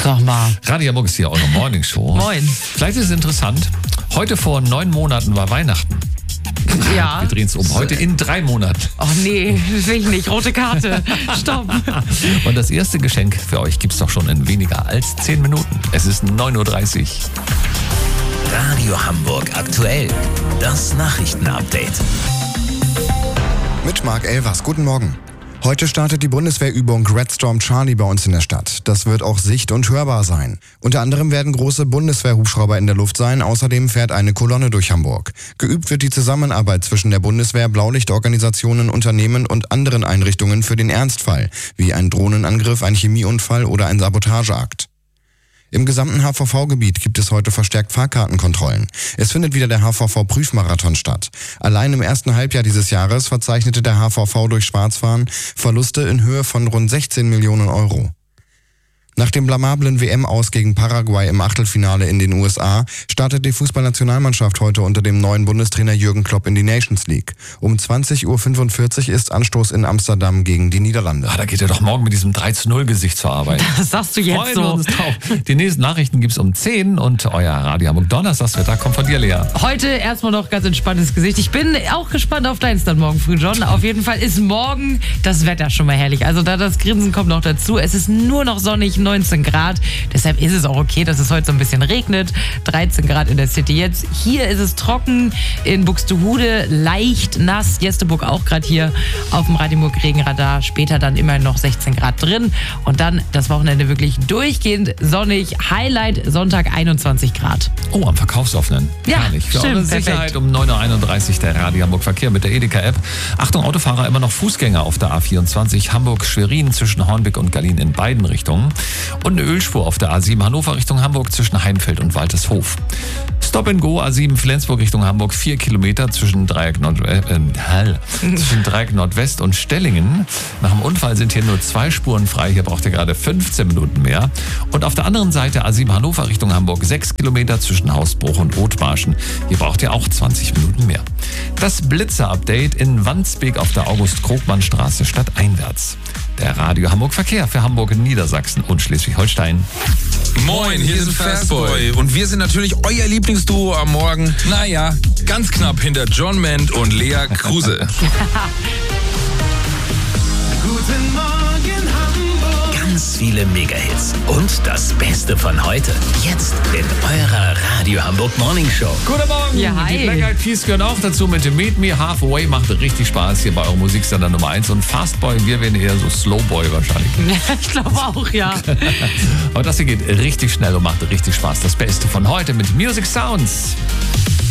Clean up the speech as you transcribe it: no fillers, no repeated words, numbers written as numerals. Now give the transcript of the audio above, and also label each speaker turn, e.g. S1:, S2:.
S1: Sag mal.
S2: Radio Hamburg ist hier eure Morning Show.
S1: Moin.
S2: Vielleicht ist es interessant. Heute vor 9 Monaten war Weihnachten.
S1: Ja.
S2: Wir drehen es um. Heute in 3 Monaten.
S1: Oh nee, will ich nicht. Rote Karte. Stopp.
S2: Und das erste Geschenk für euch gibt's doch schon in weniger als 10 Minuten. Es ist 9.30 Uhr.
S3: Radio Hamburg aktuell. Das Nachrichtenupdate.
S4: Mit Marc Elvers. Guten Morgen. Heute startet die Bundeswehrübung Red Storm Charlie bei uns in der Stadt. Das wird auch sicht- und hörbar sein. Unter anderem werden große Bundeswehrhubschrauber in der Luft sein. Außerdem fährt eine Kolonne durch Hamburg. Geübt wird die Zusammenarbeit zwischen der Bundeswehr, Blaulichtorganisationen, Unternehmen und anderen Einrichtungen für den Ernstfall, wie ein Drohnenangriff, ein Chemieunfall oder ein Sabotageakt. Im gesamten HVV-Gebiet gibt es heute verstärkt Fahrkartenkontrollen. Es findet wieder der HVV-Prüfmarathon statt. Allein im ersten Halbjahr dieses Jahres verzeichnete der HVV durch Schwarzfahren Verluste in Höhe von rund 16 Millionen Euro. Nach dem blamablen WM-Aus gegen Paraguay im Achtelfinale in den USA startet die Fußballnationalmannschaft heute unter dem neuen Bundestrainer Jürgen Klopp in die Nations League. Um 20.45 Uhr ist Anstoß in Amsterdam gegen die Niederlande.
S2: Da geht ihr doch morgen mit diesem 3-0-Gesicht zur Arbeit.
S1: Das sagst du jetzt
S2: Freuen
S1: so.
S2: wir uns drauf. Die nächsten Nachrichten gibt's um 10 und euer Radio Hamburg Donnerstagswetter kommt von dir, Lea.
S1: Heute erstmal noch ganz entspanntes Gesicht. Ich bin auch gespannt auf deins dann morgen früh, John. Auf jeden Fall ist morgen das Wetter schon mal herrlich. Also da das Grinsen kommt noch dazu. Es ist nur noch sonnig, 19 Grad. Deshalb ist es auch okay, dass es heute so ein bisschen regnet. 13 Grad in der City jetzt. Hier ist es trocken. In Buxtehude leicht nass. Jesteburg auch gerade hier auf dem Radio Hamburg Regenradar. Später dann immerhin noch 16 Grad drin. Und dann das Wochenende wirklich durchgehend sonnig. Highlight Sonntag 21 Grad.
S2: Oh, am Verkaufsoffenen.
S1: Ja,
S2: Herrlich. Für
S1: stimmt,
S2: eure Sicherheit
S1: perfekt.
S2: um 9.31 Uhr der Radio Hamburg Verkehr mit der Edeka-App. Achtung, Autofahrer, immer noch Fußgänger auf der A24 Hamburg-Schwerin zwischen Hornbeck und Berlin in beiden Richtungen. Und eine Ölspur auf der A7 Hannover Richtung Hamburg zwischen Heimfeld und Waltershof. Stop and Go A7 Flensburg Richtung Hamburg 4 Kilometer zwischen Dreieck Nordwest und Stellingen. Nach dem Unfall sind hier nur 2 Spuren frei. Hier braucht ihr gerade 15 Minuten mehr. Und auf der anderen Seite A7 Hannover Richtung Hamburg 6 Kilometer zwischen Hausbruch und Othmarschen. Hier braucht ihr auch 20 Minuten mehr. Das Blitzer-Update in Wandsbek auf der August-Krogmann-Straße stadteinwärts. Der Radio Hamburg Verkehr für Hamburg, Niedersachsen und Schleswig-Holstein.
S5: Moin, hier sind Fastboy und wir sind natürlich euer Lieblingsduo am Morgen. Naja, ganz knapp hinter John Ment und Lea Kruse.
S6: Guten Morgen Hamburg.
S3: Ganz viele Megahits und das Beste von heute. Jetzt in eurer Radio Hamburg Morning Show.
S2: Guten Morgen.
S1: Ja, hi.
S2: Die Black Eyed Peas gehören auch dazu mit dem Meet Me Halfway. Macht richtig Spaß hier bei eurem Musiksender Nummer 1. Und Fastboy, wir werden eher so Slowboy wahrscheinlich.
S1: Ich glaube auch, ja.
S2: Aber das hier geht richtig schnell und macht richtig Spaß. Das Beste von heute mit Music Sounds.